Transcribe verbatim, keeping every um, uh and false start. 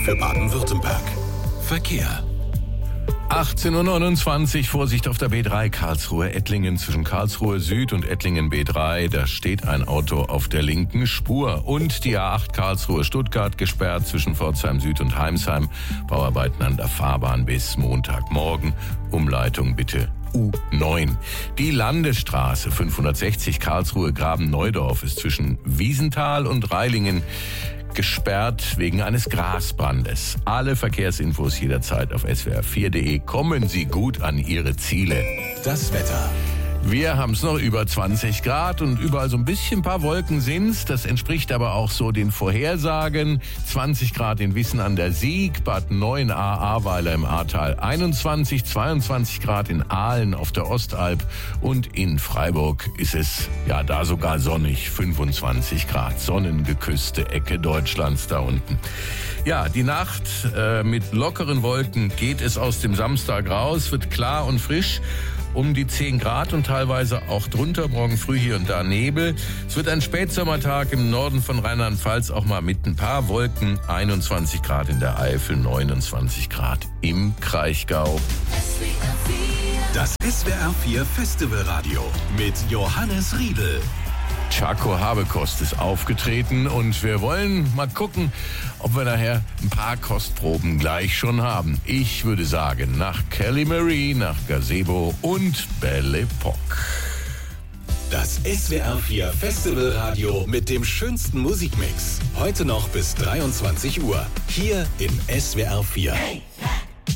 für Baden-Württemberg. Verkehr. achtzehn Uhr neunundzwanzig, Vorsicht auf der B drei Karlsruhe-Ettlingen zwischen Karlsruhe Süd und Ettlingen B drei. Da steht ein Auto auf der linken Spur. Und die A acht Karlsruhe-Stuttgart gesperrt zwischen Pforzheim Süd und Heimsheim. Bauarbeiten an der Fahrbahn bis Montagmorgen. Umleitung bitte U neun. Die Landesstraße fünfhundertsechzig Karlsruhe-Graben-Neudorf ist zwischen Wiesenthal und Reilingen gesperrt wegen eines Grasbrandes. Alle Verkehrsinfos jederzeit auf S W R vier punkt de. Kommen Sie gut an Ihre Ziele. Das Wetter. Wir haben es noch über zwanzig Grad und überall so ein bisschen ein paar Wolken sind's. Das entspricht aber auch so den Vorhersagen. zwanzig Grad in Wissen an der Sieg, Bad Neuenahr, Ahrweiler im Ahrtal einundzwanzig, zweiundzwanzig Grad in Aalen auf der Ostalb und in Freiburg ist es ja da sogar sonnig, fünfundzwanzig Grad, sonnengeküsste Ecke Deutschlands da unten. Ja, die Nacht äh, mit lockeren Wolken geht es aus dem Samstag raus, wird klar und frisch. Um die zehn Grad und teilweise auch drunter, morgen früh hier und da Nebel. Es wird ein Spätsommertag im Norden von Rheinland-Pfalz, auch mal mit ein paar Wolken, einundzwanzig Grad in der Eifel, neunundzwanzig Grad im Kraichgau. Das S W R vier Festivalradio mit Johannes Riedl. Tschako Habekost ist aufgetreten und wir wollen mal gucken, ob wir nachher ein paar Kostproben gleich schon haben. Ich würde sagen, nach Kelly Marie, nach Gazebo und Belle Epoque. Das S W R vier Festivalradio mit dem schönsten Musikmix. Heute noch bis dreiundzwanzig Uhr. Hier im S W R vier. Hey.